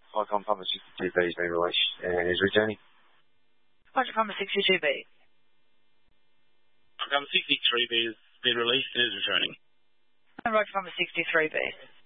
Icon Pumper 62B has been released and is returning. Roger, Pumper 62B. Icon 63B has been released and is returning. And Roger, Pumper 63B.